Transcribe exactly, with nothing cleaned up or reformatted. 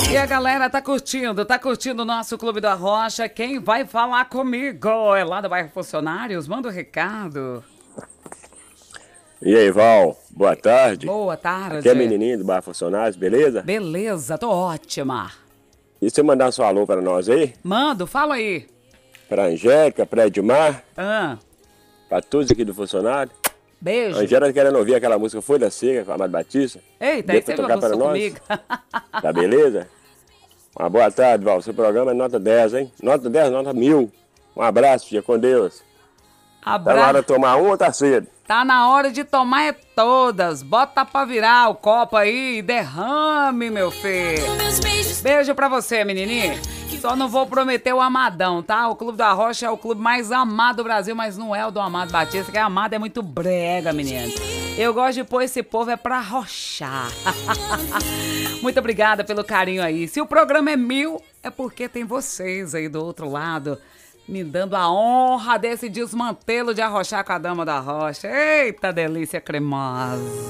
E a galera tá curtindo, tá curtindo o nosso Clube da Rocha. Quem vai falar comigo é lá do bairro Funcionários. Manda o recado. E aí, Val, boa tarde. Boa tarde. Aqui é a menininha do bairro Funcionários, beleza? Beleza, tô ótima. E você mandar seu alô para nós aí? Mando, fala aí. Pra Angélica, pra Edmar, Ah, pra todos aqui do Funcionário. beijo. A Angélica querendo ouvir aquela música Folha Seca com a Amado Batista. Eita, aí Dê pra você tocar para gostou nós? comigo. Tá beleza? Uma boa tarde, Val. Seu programa é nota dez, hein? Nota dez, nota mil. Um abraço, fica com Deus. Tá na hora Abraço. de tomar um ou tá cedo? Tá na hora de tomar é todas. Bota pra virar o copo aí e derrame, meu filho. Beijo pra você, menininha. Só não vou prometer o amadão, tá? O Clube da Rocha é o clube mais amado do Brasil, mas não é o do Amado Batista, que amado é muito brega, menino. Eu gosto de pôr esse povo é pra rochar. Muito obrigada pelo carinho aí. Se o programa é mil, é porque tem vocês aí do outro lado me dando a honra desse desmantelo de arrochar com a Dama da Rocha. Eita delícia cremosa.